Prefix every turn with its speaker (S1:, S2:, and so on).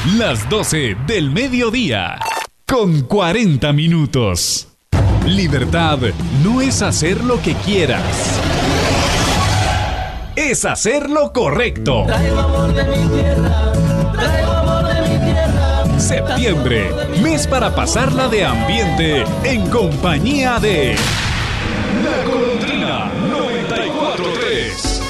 S1: Las 12 del mediodía, con 40 minutos. Libertad no es hacer lo que quieras. Es hacer lo correcto.
S2: Traigo amor de mi tierra, traigo amor de mi tierra.
S1: Septiembre, mes para pasarla de ambiente en compañía de La